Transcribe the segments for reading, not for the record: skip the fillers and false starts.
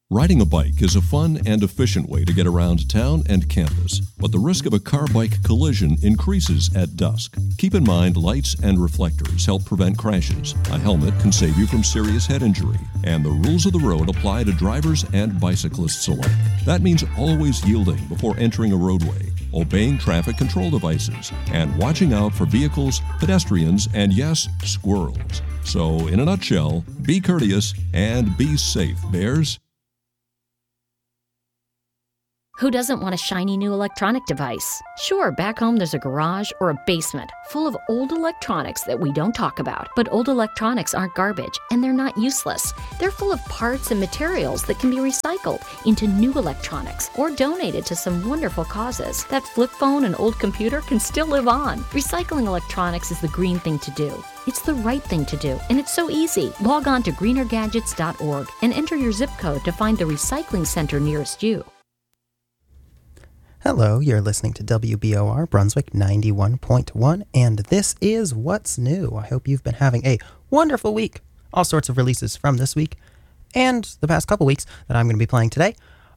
Riding a bike is a fun and efficient way to get around town and campus, but the risk of a car-bike collision increases at dusk. Keep in mind lights and reflectors help prevent crashes. A helmet can save you from serious head injury, and the rules of the road apply to drivers and bicyclists alike. That means always yielding before entering a roadway, obeying traffic control devices, and watching out for vehicles, pedestrians, and yes, squirrels. So, in a nutshell, be courteous and be safe, Bears. Who doesn't want a shiny new electronic device? Sure, back home there's a garage or a basement full of old electronics that we don't talk about. But old electronics aren't garbage, and they're not useless. They're full of parts and materials that can be recycled into new electronics or donated to some wonderful causes. That flip phone and old computer can still live on. Recycling electronics is the green thing to do. It's the right thing to do, and it's so easy. Log on to greenergadgets.org and enter your zip code to find the recycling center nearest you. Hello, you're listening to WBOR Brunswick 91.1, and this is What's New. I hope you've been having a wonderful week. All sorts of releases from this week and the past couple weeks that I'm going to be playing today.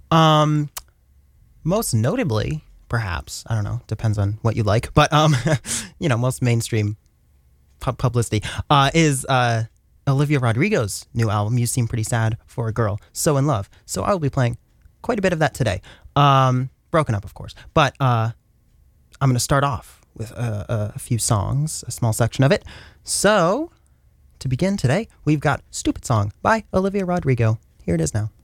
Most notably, perhaps, I don't know, depends on what you like, but, most mainstream publicity is Olivia Rodrigo's new album, You Seem Pretty Sad for a Girl, So in Love. So I will be playing quite a bit of that today. Broken up, of course. But I'm going to start off with a few songs, a small section of it. So, to begin today, we've got Stupid Song by Olivia Rodrigo. Here it is now.